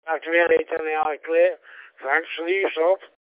After we had eaten, I clear, front sleeves up,